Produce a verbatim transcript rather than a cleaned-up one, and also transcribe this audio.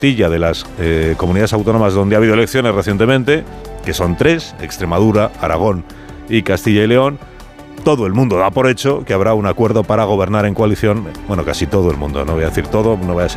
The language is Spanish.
tortilla de las eh, comunidades autónomas donde ha habido elecciones recientemente, que son tres, Extremadura, Aragón y Castilla y León, todo el mundo da por hecho que habrá un acuerdo para gobernar en coalición, bueno, casi todo el mundo, no voy a decir todo, no voy a ser